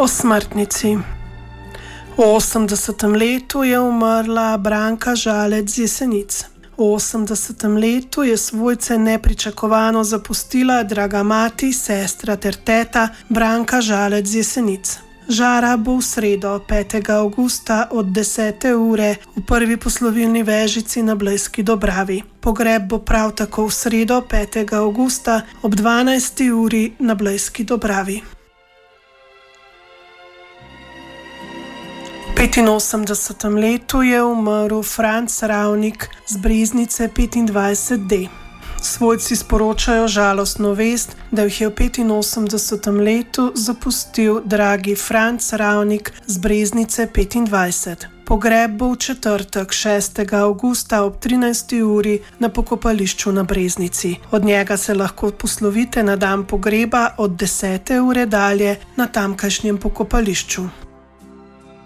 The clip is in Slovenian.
O smrtnici. V 80. letu je umrla Branka Žalec z Jesenic. V 80. letu je svojce nepričakovano zapustila draga mati, sestra ter teta Branka Žalec z Jesenic. Žara bo v sredo, 5. avgusta od 10. ure v prvi poslovilni vežici na Blejski Dobravi. Pogreb bo prav tako v sredo, 5. avgusta ob 12. uri na Blejski Dobravi. V 85. letu je umrl Franc Ravnik z Breznice 25D. Svojci sporočajo žalostno vest, da jih je v 85. letu zapustil dragi Franc Ravnik z Breznice 25. Pogreb bo v četrtek, 6. avgusta ob 13. uri na pokopališču na Breznici. Od njega se lahko poslovite na dan pogreba od 10. ure dalje na tamkajšnjem pokopališču.